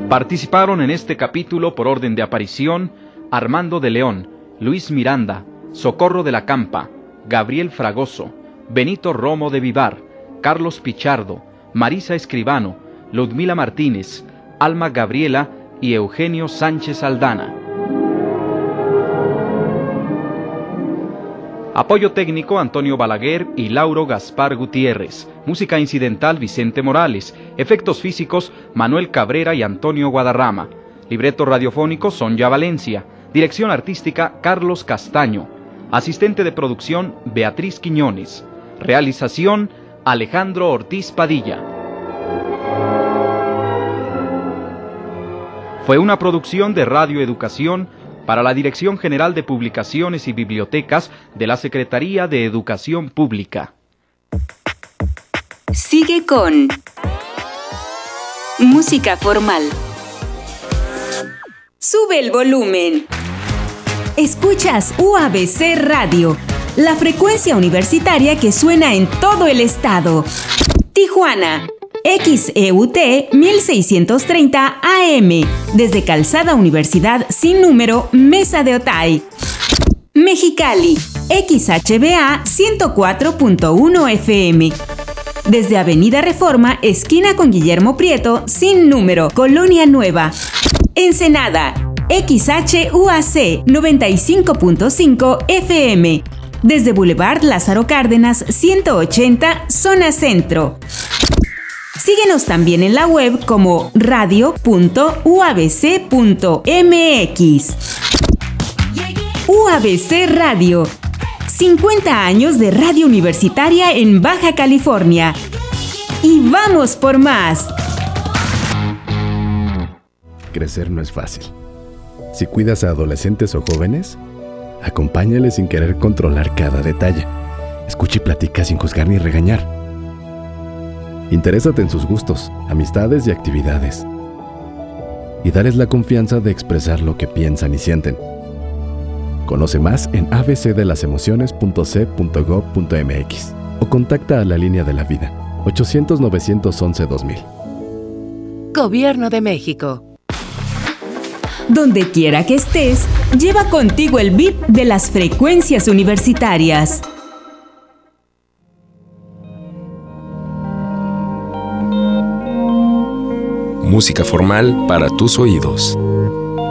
Participaron en este capítulo por orden de aparición Armando de León, Luis Miranda, Socorro de la Campa, Gabriel Fragoso, Benito Romo de Vivar, Carlos Pichardo, Marisa Escribano, Ludmila Martínez, Alma Gabriela y Eugenio Sánchez Aldana. Apoyo técnico Antonio Balaguer y Lauro Gaspar Gutiérrez. Música incidental Vicente Morales. Efectos físicos Manuel Cabrera y Antonio Guadarrama. Libreto radiofónico Sonia Valencia. Dirección artística Carlos Castaño. Asistente de producción Beatriz Quiñones. Realización Alejandro Ortiz Padilla. Fue una producción de Radio Educación para la Dirección General de Publicaciones y Bibliotecas de la Secretaría de Educación Pública. Sigue con Música Formal. Sube el volumen. Escuchas UABC Radio, la frecuencia universitaria que suena en todo el estado. Tijuana, XEUT 1630 AM, desde Calzada Universidad sin número, Mesa de Otay. Mexicali, XHBA 104.1 FM, desde Avenida Reforma, esquina con Guillermo Prieto, sin número, Colonia Nueva. Ensenada, XHUAC 95.5 FM, desde Boulevard Lázaro Cárdenas 180, zona centro. Síguenos también en la web como radio.uabc.mx. UABC Radio, 50 años de radio universitaria en Baja California. Y vamos por más. Crecer no es fácil. Si cuidas a adolescentes o jóvenes, acompáñales sin querer controlar cada detalle. Escucha y platica sin juzgar ni regañar. Interésate en sus gustos, amistades y actividades. Y dales la confianza de expresar lo que piensan y sienten. Conoce más en abcdelasemociones.c.gov.mx o contacta a la Línea de la Vida, 800-911-2000. Gobierno de México. Donde quiera que estés, lleva contigo el beat de las frecuencias universitarias. Música formal para tus oídos.